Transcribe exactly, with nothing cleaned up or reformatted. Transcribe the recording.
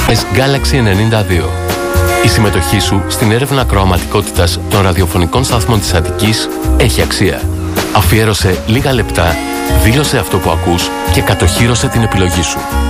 Galaxy ενενήντα δύο. Η συμμετοχή σου στην έρευνα ακροαματικότητας των ραδιοφωνικών σταθμών της Αττικής έχει αξία. Αφιέρωσε λίγα λεπτά, δήλωσε αυτό που ακούς και κατοχύρωσε την επιλογή σου.